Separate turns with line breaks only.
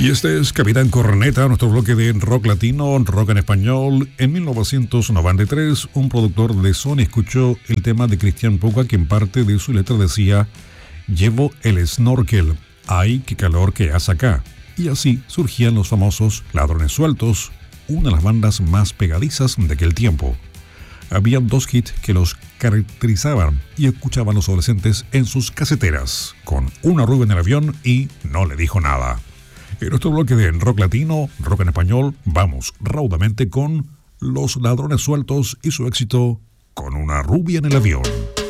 Y este es Capitán Corneta, nuestro bloque de rock latino, rock en español. En 1993, un productor de Sony escuchó el tema de Cristian Puga, que en parte de su letra decía: llevo el snorkel, ay, qué calor que hace acá. Y así surgían los famosos Ladrones Sueltos, una de las bandas más pegadizas de aquel tiempo. Habían dos hits que los caracterizaban y escuchaban los adolescentes en sus caseteras, con Una rubia en el avión y No le dijo nada. En nuestro bloque de rock latino, rock en español, vamos raudamente con Los Ladrones Sueltos y su éxito Con una rubia en el avión.